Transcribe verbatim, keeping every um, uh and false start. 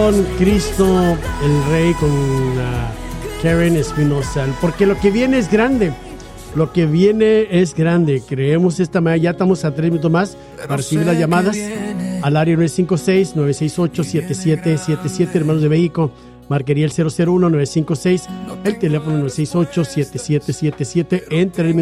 con Cristo el Rey, con uh, Karen Espinosa, porque lo que viene es grande. Lo que viene es grande. Creemos esta mañana, ya estamos a tres minutos más para recibir las llamadas al área nueve cinco seis, nueve seis ocho, siete siete siete siete, hermanos de México. Marcaría el cero cero uno, nueve cinco seis, el teléfono nueve seis ocho, siete siete siete siete en tres minutos.